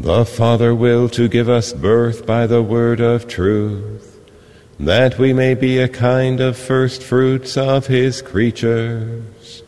The Father will to give us birth by the word of truth, that we may be a kind of first fruits of his creatures.